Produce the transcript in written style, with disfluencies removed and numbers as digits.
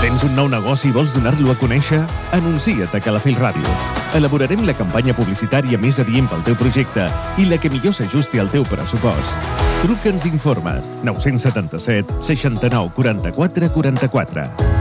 Tens un nou negoci i vols donar-lo a conèixer? Anuncia't a Calafell Ràdio. Elaborarem la campanya publicitària més adient pel teu projecte i la que millor s'ajusti al teu pressupost. Truca'ns i informa't. 977 69 44 44.